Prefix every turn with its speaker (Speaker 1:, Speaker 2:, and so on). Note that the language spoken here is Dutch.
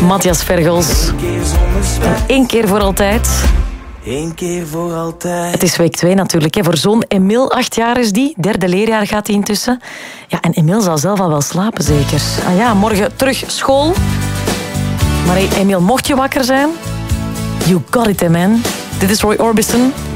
Speaker 1: Matthias Vergels. En 1 keer voor altijd.
Speaker 2: 1 keer voor altijd.
Speaker 1: Het is week 2 natuurlijk. Hè. Voor zo'n Emil, 8 jaar is die. 3e leerjaar gaat hij intussen. Ja, en Emil zal zelf al wel slapen, zeker. Ah ja, morgen terug school. Maar hey, Emil, mocht je wakker zijn... You got it, man. Dit is Roy Orbison.